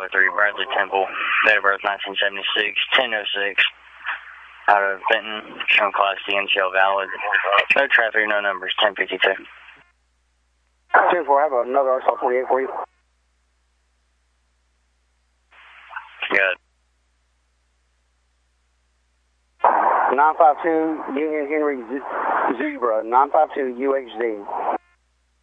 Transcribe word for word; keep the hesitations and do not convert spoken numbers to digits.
oh three, Bradley Temple, date of birth nineteen seventy-six, ten oh six, out of Benton, shown class D and Shell valid. No traffic, no numbers, ten fifty-two. ten four, I have another R S L forty-eight for you. Good. nine five two Union Henry Zebra, nine five two U H Z.